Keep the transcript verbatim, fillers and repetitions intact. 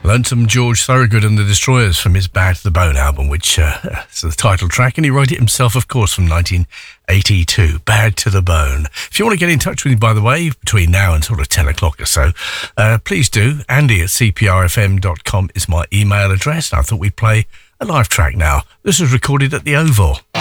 Lonesome George Thorogood and the Destroyers from his Bad to the Bone album, which uh, is the title track, and he wrote it himself, of course, from nineteen eighty-two, Bad to the Bone. If you want to get in touch with me, by the way, between now and sort of ten o'clock or so, uh, please do. Andy at c p r f m dot com is my email address, and I thought we'd play a live track now. This was recorded at the Oval.